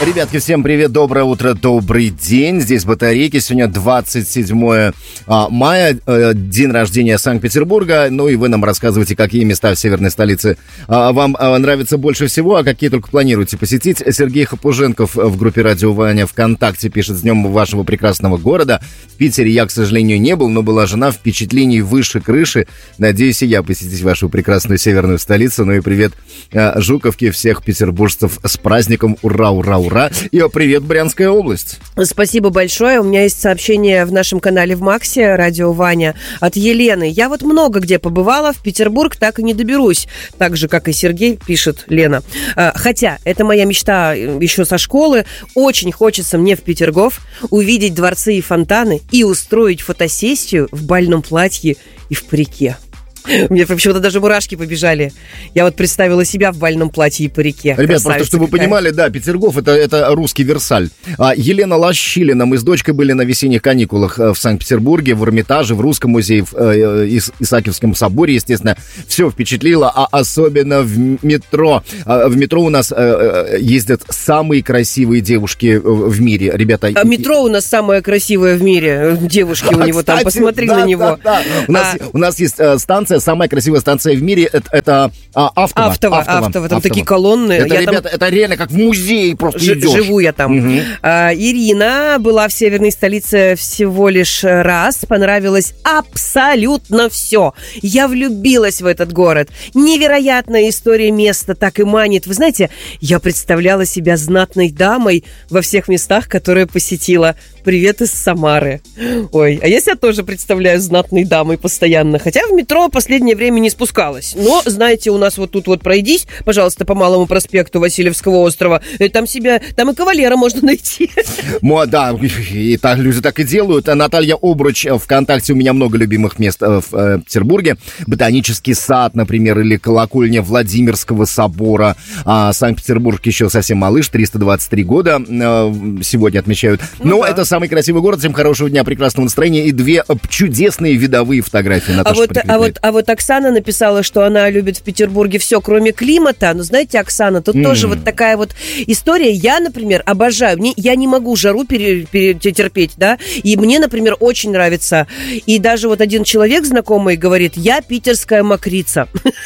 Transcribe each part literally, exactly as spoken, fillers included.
Ребятки, всем привет, доброе утро, добрый день. Здесь Батарейки. Сегодня двадцать седьмое мая, день рождения Санкт-Петербурга. Ну и вы нам рассказываете, какие места в северной столице вам нравятся больше всего, а какие только планируете посетить. Сергей Хапуженков в группе «Радио Ваня» ВКонтакте пишет: «С днем вашего прекрасного города. В Питере я, к сожалению, не был, но была жена, впечатлений выше крыши. Надеюсь, и я посетить вашу прекрасную северную столицу. Ну и привет Жуковке, всех петербуржцев с праздником. Ура, ура, ура. И привет, Брянская область». Спасибо большое. У меня есть сообщение в нашем канале в Максе, «Радио Ваня», от Елены. «Я вот много где побывала, в Петербург так и не доберусь». Так же, как и Сергей, пишет Лена. Хотя, это моя мечта еще со школы. Очень хочется мне в Петергоф увидеть дворцы и фонтаны и устроить фотосессию в бальном платье и в парике. У меня почему-то даже мурашки побежали. Я вот представила себя в бальном платье и парике. Ребят, просто чтобы вы понимали, да, Петергоф это, это русский Версаль. А, Елена Лощилина, мы с дочкой были на весенних каникулах в Санкт-Петербурге, в Эрмитаже, в Русском музее, в э, Ис- Исаакиевском соборе, естественно. Все впечатлило, а особенно в метро. А, в метро у нас э, ездят самые красивые девушки в мире, ребята. А метро у нас самое красивое в мире. Девушки у него там, посмотри на него. У нас, у нас есть станция, самая красивая станция в мире, это, это а, Автово. Автово, Автово, Автово. Там Автово. Такие колонны. Это, я ребята, там... это реально как в музее просто Ж- идешь. Живу я там. Угу. А, Ирина была в северной столице всего лишь раз. Понравилось абсолютно все. Я влюбилась в этот город. Невероятная история места так и манит. Вы знаете, я представляла себя знатной дамой во всех местах, которые посетила. Привет из Самары. Ой, а я себя тоже представляю знатной дамой постоянно. Хотя в метро в последнее время не спускалась. Но, знаете, у нас вот тут вот пройдись, пожалуйста, по Малому проспекту Васильевского острова. И там себя, там и кавалера можно найти. Ну, да, и так, люди так и делают. Наталья Обруч ВКонтакте. У меня много любимых мест в э, Петербурге. Ботанический сад, например, или колокольня Владимирского собора. А Санкт-Петербург еще совсем малыш, триста двадцать три года э, сегодня отмечают. Но ну, да. Это самый красивый город. Всем хорошего дня, прекрасного настроения и две чудесные видовые фотографии. Наташа, а, вот, а, вот, а вот Оксана написала, что она любит в Петербурге все, кроме климата. Ну, знаете, Оксана, тут mm. тоже вот такая вот история. Я, например, обожаю. Мне, я не могу жару пере, перетерпеть, да, и мне, например, очень нравится. И даже вот один человек знакомый говорит: я питерская мокрица.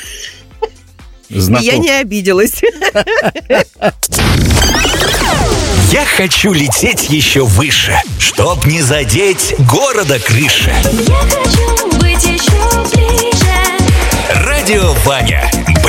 Знаком. И я не обиделась. Я хочу лететь еще выше, чтоб не задеть города крыши. Я хочу быть еще ближе. Радио Ваня.